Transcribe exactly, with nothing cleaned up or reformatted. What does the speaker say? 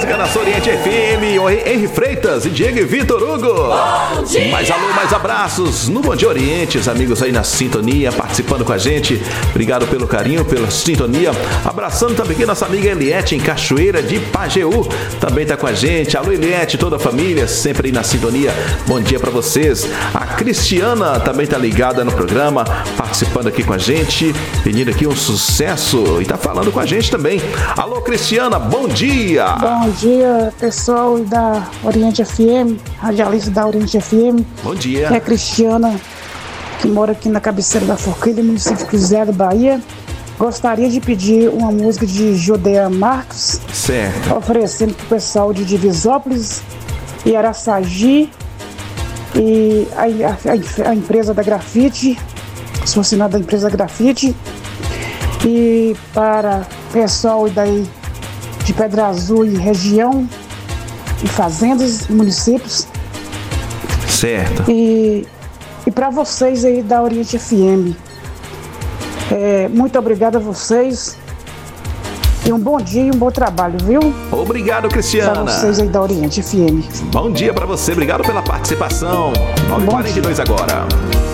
música na sua Oriente F M, Henri Freitas e Diego e Vitor Hugo. Bom dia! Mais alô, mais abraços no Bom Dia Oriente, os amigos aí na sintonia, participando com a gente. Obrigado pelo carinho, pela sintonia. Abraçando também aqui nossa amiga Eliette em Cachoeira de Pajeú. Também tá com a gente. Alô, Eliette, toda a família, sempre aí na sintonia. Bom dia pra vocês. A Cristiana também tá ligada no programa, participando aqui com a gente, pedindo aqui um sucesso e tá falando com a gente também. Alô, Cristiana, bom dia! Bom dia, pessoal da Oriente F M, radialista da Oriente F M. Bom dia. É a Cristiana, que mora aqui na cabeceira da Forquilha, município de Cruzeiro, Bahia. Gostaria de pedir uma música de Judeia Marques, certo, oferecendo para o pessoal de Divisópolis e Araçagi e a, a, a empresa da Grafite, associada da empresa Grafite, e para o pessoal daí de Pedra Azul e região, e fazendas, municípios. Certo. E, e para vocês aí da Oriente F M. É, muito obrigado a vocês. E um bom dia e um bom trabalho, viu? Obrigado, Cristiana. Para vocês aí da Oriente F M. Bom dia para você, obrigado pela participação. nove e quarenta e dois agora.